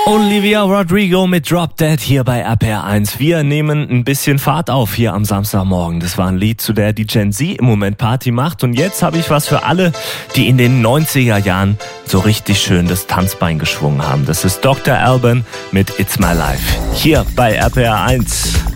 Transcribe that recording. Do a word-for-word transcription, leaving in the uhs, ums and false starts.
Olivia Rodrigo mit Drop Dead hier bei R P R eins. Wir nehmen ein bisschen Fahrt auf hier am Samstagmorgen. Das war ein Lied, zu der die Gen Z im Moment Party macht. Und jetzt habe ich was für alle, die in den neunziger Jahren so richtig schön das Tanzbein geschwungen haben. Das ist Doktor Alban mit It's My Life hier bei R P R eins.